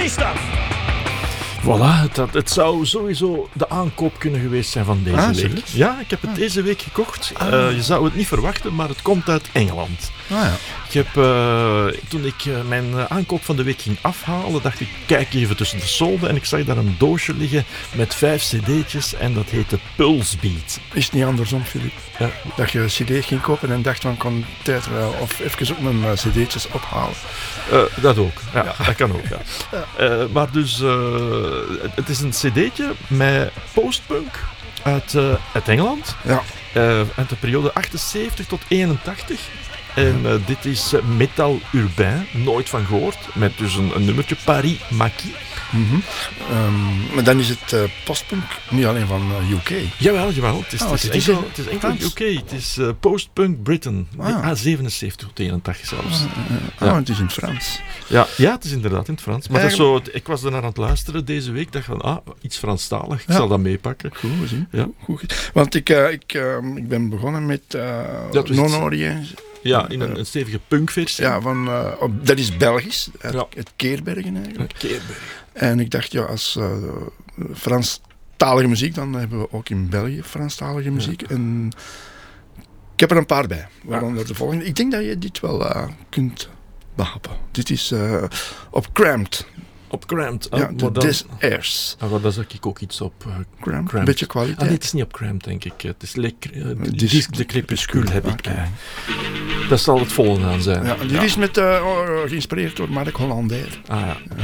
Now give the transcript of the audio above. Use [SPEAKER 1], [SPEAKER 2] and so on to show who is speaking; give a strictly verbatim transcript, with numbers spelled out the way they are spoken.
[SPEAKER 1] stuff.
[SPEAKER 2] Voilà, het, het zou sowieso de aankoop kunnen geweest zijn van deze
[SPEAKER 3] Ah,
[SPEAKER 2] week.
[SPEAKER 3] serieus?
[SPEAKER 2] Ja, ik heb het deze week gekocht.
[SPEAKER 3] Ah.
[SPEAKER 2] Uh, je zou het niet verwachten, maar het komt uit Engeland.
[SPEAKER 3] Ah, ja.
[SPEAKER 2] Ik heb, uh, toen ik uh, mijn uh, aankoop van de week ging afhalen, dacht ik, kijk even tussen de solden en ik zag daar een doosje liggen met vijf cd'tjes en dat heette Pulse Beat.
[SPEAKER 3] Is het niet andersom, Filip?
[SPEAKER 2] Ja.
[SPEAKER 3] Dat je een cd ging kopen en dacht van, kon tijd wel of even ook mijn uh, cd'tjes ophalen.
[SPEAKER 2] Uh, dat ook, ja,
[SPEAKER 3] Ja.
[SPEAKER 2] dat kan ook, ja. ja. Uh, maar dus, uh, het is een cd'tje met postpunk uit, uh, uit Engeland,
[SPEAKER 3] Ja.
[SPEAKER 2] uh, uit de periode achtenzeventig tot eenentachtig. En uh, dit is uh, metal urbain, nooit van gehoord, met dus een, een nummertje Paris Maquis.
[SPEAKER 3] Mm-hmm. Um, maar dan is het uh, postpunk niet alleen van uh, U K.
[SPEAKER 2] Jawel, jawel. Het is,
[SPEAKER 3] Oh,
[SPEAKER 2] het is
[SPEAKER 3] het is
[SPEAKER 2] enkel,
[SPEAKER 3] in
[SPEAKER 2] het is enkel
[SPEAKER 3] Frans.
[SPEAKER 2] U K. Het is uh, postpunk Britain.
[SPEAKER 3] Ah.
[SPEAKER 2] Ah, zevenenzeventig tot eenentachtig zelfs.
[SPEAKER 3] Uh, uh,
[SPEAKER 2] Ja.
[SPEAKER 3] Oh, het is in het Frans.
[SPEAKER 2] Ja, ja, het is inderdaad in het Frans. Maar
[SPEAKER 3] Ja,
[SPEAKER 2] dat is zo, ik was er naar aan het luisteren deze week. dacht van, ah, iets Franstalig. Ik
[SPEAKER 3] Ja.
[SPEAKER 2] zal dat meepakken.
[SPEAKER 3] Goed gezien.
[SPEAKER 2] Ja.
[SPEAKER 3] Goed gezien. Want ik, uh, ik, uh, ik ben begonnen met uh,
[SPEAKER 2] Dat was
[SPEAKER 3] Non
[SPEAKER 2] het.
[SPEAKER 3] Orient.
[SPEAKER 2] Ja, in een, een stevige punkversie.
[SPEAKER 3] Ja, van, uh, op, dat is Belgisch. Uit,
[SPEAKER 2] Ja.
[SPEAKER 3] uit Keerbergen eigenlijk.
[SPEAKER 2] Keerberg.
[SPEAKER 3] En ik dacht, ja, als uh, Franstalige muziek, dan hebben we ook in België Franstalige muziek. Ja. En ik heb er een paar bij. Waaronder de volgende. Ik denk dat je dit wel uh, kunt behappen. Dit is uh, op Cramped.
[SPEAKER 2] Op Cramped. Oh,
[SPEAKER 3] Ja,
[SPEAKER 2] maar
[SPEAKER 3] de
[SPEAKER 2] dan,
[SPEAKER 3] This Airs.
[SPEAKER 2] ah, daar zag ik ook iets op. Uh,
[SPEAKER 3] Cramped.
[SPEAKER 2] Cramped.
[SPEAKER 3] Een beetje
[SPEAKER 2] ah,
[SPEAKER 3] kwaliteit.
[SPEAKER 2] nee, het is niet op Cramped, denk ik. Het is Le, uh, de
[SPEAKER 3] Dis-
[SPEAKER 2] Disc de Crépuscule heb ik.
[SPEAKER 3] Okay.
[SPEAKER 2] Dat zal het volgende aan zijn.
[SPEAKER 3] Ja, dit is met, uh, geïnspireerd door Marc Hollander.
[SPEAKER 2] Ah ja.